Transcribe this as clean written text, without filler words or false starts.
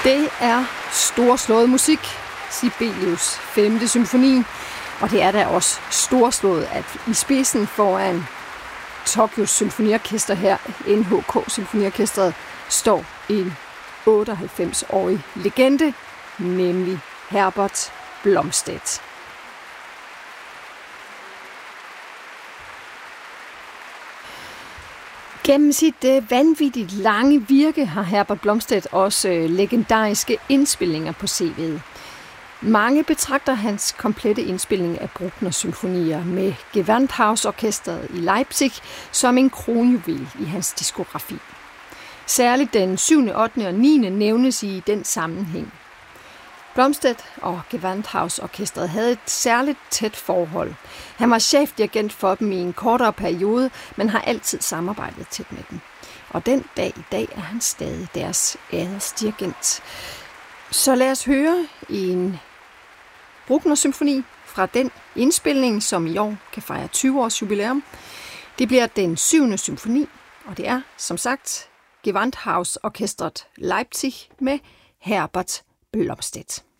Det er storslået musik, Sibelius 5. symfoni, og det er da også storslået, at i spidsen foran Tokyos symfoniorkester her, NHK Symfoniorkestret, står en 98-årig legende, nemlig Herbert Blomstedt. Gennem sit vanvittigt lange virke har Herbert Blomstedt også legendariske indspilninger på CV'et. Mange betragter hans komplette indspilning af Bruckner-symfonier med Gewandhausorkestret i Leipzig som en kronjuvel i hans diskografi. Særligt den 7., 8. og 9. nævnes i den sammenhæng. Blomstedt og Gewandhausorkestret havde et særligt tæt forhold. Han var chefdirigent for dem i en kortere periode, men har altid samarbejdet tæt med dem. Og den dag i dag er han stadig deres æresdirigent. Så lad os høre en Bruckner-symfoni fra den indspilning, som i år kan fejre 20 års jubilæum. Det bliver den 7. symfoni, og det er, som sagt, Gewandhausorkestret Leipzig med Herbert Blomstedt.